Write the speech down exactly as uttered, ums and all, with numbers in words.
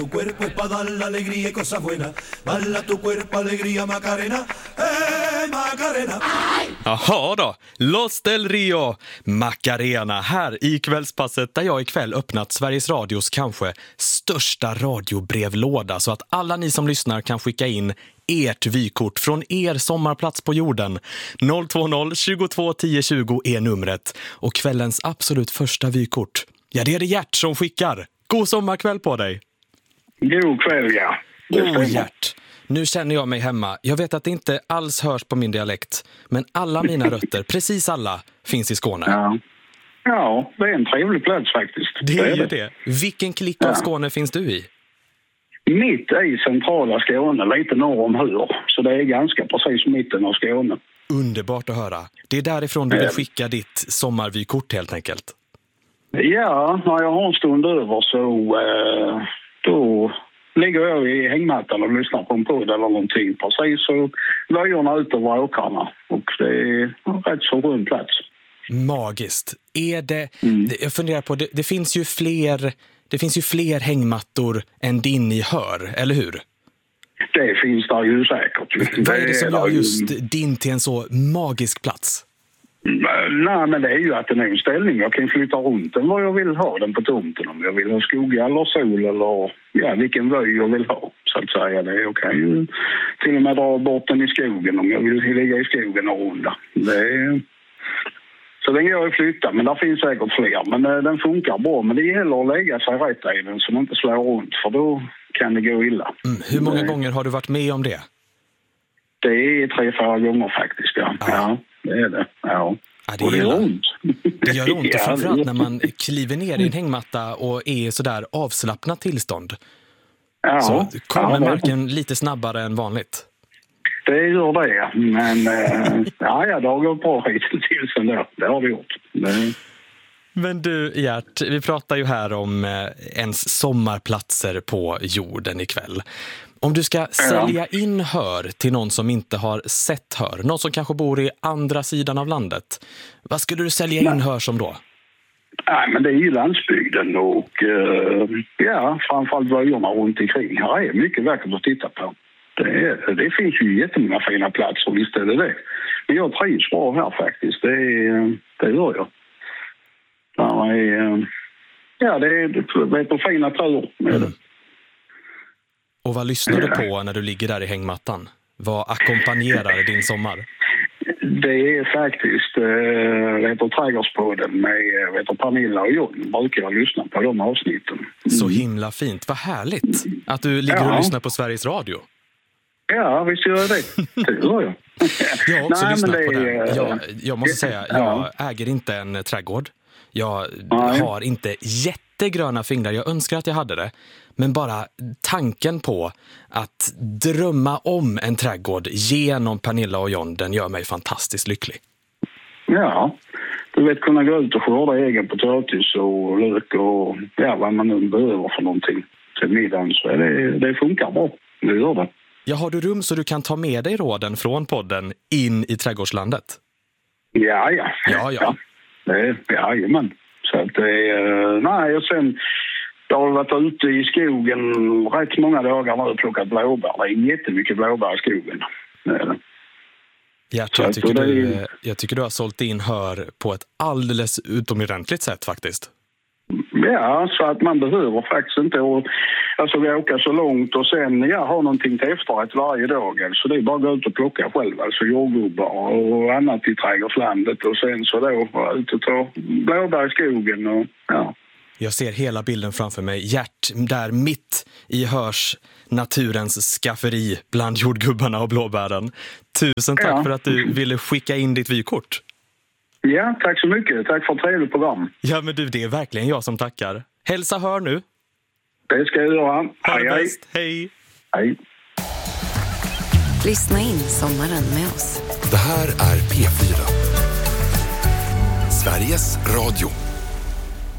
Tu cuerpo es para dar la alegría y cosas buenas. Balla tu cuerpo, alegría, Macarena. Eh, Macarena. Jaha då, Los del Rio, Macarena här i kvällspasset där jag ikväll öppnat Sveriges Radios kanske största radiobrevlåda så att alla ni som lyssnar kan skicka in ert vykort från er sommarplats på jorden. noll två noll tjugotvå tio tjugo är numret och kvällens absolut första vykort. Ja, det är det Gert som skickar. God sommarkväll på dig. God kväll, ja. Oh, Gert. Nu känner jag mig hemma. Jag vet att det inte alls hörs på min dialekt. Men alla mina rötter, precis alla, finns i Skåne. Ja, ja det är en trevlig plats faktiskt. Det är ju det. Vilken klick ja. av Skåne finns du i? Mitt i centrala Skåne, lite norr om Hur. Så det är ganska precis mitten av Skåne. Underbart att höra. Det är därifrån du vill skicka ditt sommarvykort helt enkelt. Ja, när jag har en stund över så eh, då ligger jag i hängmattan och lyssnar på en podd eller någonting. Precis så löjorna ut över åkrarna. Och det är en rätt så rund plats. Magiskt. Är det, mm. jag funderar på, det, det finns ju fler, det finns ju fler hängmattor än din i Hör, eller hur? Det finns där ju säkert. Vad är det som gör just din till en så magisk plats? Nej, men det är ju att den är en ställning. Jag kan flytta runt den vad jag vill ha den på tomten. Om jag vill ha skog eller sol eller ja, vilken vöj jag vill ha. Så att säga det. Jag kan ju till och med dra bort den i skogen om jag vill ligga i skogen och runda. Det är... Så den går att flytta, men där finns säkert fler. Men äh, den funkar bra. Men det gäller att lägga sig rätt i den så den inte slår runt. För då kan det gå illa. Mm, hur många det... gånger har du varit med om det? Det är tre, fyra gånger faktiskt, ja. Ah. Ja, det är det. Ja. Ja, det, gör ont. Det gör ont, och framförallt när man kliver ner i en hängmatta och är sådär avslappnat tillstånd. Ja. Så kommer ja, marken lite snabbare än vanligt. Det gör det, men äh, ja, ja, det har gått bra hittills ändå. Det har det gjort. Det... Men du, Gert, vi pratar ju här om eh, ens sommarplatser på jorden ikväll. Om du ska ja. sälja in Hör till någon som inte har sett Hör, någon som kanske bor i andra sidan av landet, vad skulle du sälja in Nej. Hör som då? Nej, men det är ju landsbygden och uh, ja, framförallt vöjerna runt omkring. Här är mycket vackert att titta på. Det, är, det finns ju jättemånga fina platser, visst är det det. Men jag trivs bra här faktiskt, det, är, det gör jag. Det är, ja, det är, det är på fina tur med mm. det. Och vad lyssnar du på när du ligger där i hängmattan? Vad ackompanjerar din sommar? Det är faktiskt äh, vet du, Trädgårdspodden med vet du, Pernilla och John. Brukar jag lyssna på de avsnitten. Mm. Så himla fint. Vad härligt att du ligger ja. och lyssnar på Sveriges Radio. Ja, visst gör jag det. Det gör jag. Jag har också Nej, lyssnat det, på den. Jag, jag måste säga, jag ja. äger inte en trädgård. Jag Nej. har inte jättegröna fingrar. Jag önskar att jag hade det. Men bara tanken på att drömma om en trädgård genom Pernilla och John, den gör mig fantastiskt lycklig. Ja, du vet kunna gå ut och skörda egen potatis och lök och ja, vad man nu behöver för någonting till middagen. Så det, det funkar bra. Det gör det. Ja, har du rum så du kan ta med dig råden från podden in i trädgårdslandet? Ja, ja. Ja, ja. ja. Det, ja, men så att det är... Nej, och sen... Jag har varit ute i skogen rätt många dagar nu och plockat blåbär. Det är jättemycket blåbär i skogen. Gert, jag, tycker du, jag tycker du har sålt in Hör på ett alldeles utomordentligt sätt faktiskt. Ja, så att man behöver faktiskt inte och, alltså vi åker så långt och sen ja, ha någonting till efterrätt varje dag. Så det är bara att gå ut och plocka själv, alltså jordgubbar och annat i trädgårdslandet och sen så då vara ute och ta blåbär i skogen och ja. Jag ser hela bilden framför mig. Gert där mitt i Hörs naturens skafferi bland jordgubbarna och blåbären. Tusen tack ja. för att du ville skicka in ditt vykort. Ja, tack så mycket. Tack för ett trevligt program. Ja, men du, det är verkligen jag som tackar. Hälsa Hör nu. Det ska jag göra. Hej, hej. Hej. Hej. Lyssna in sommaren med oss. Det här är P fyra. Sveriges Radio.